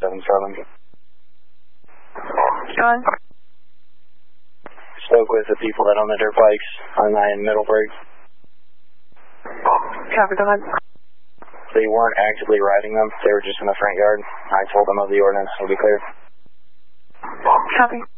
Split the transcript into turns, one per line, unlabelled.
777.
Go on.
Spoke with the people that own the dirt bikes on 9 in Middleburg.
Copy, go ahead.
They weren't actively riding them. They were just in the front yard. I told them of the ordinance. It'll be clear.
Copy.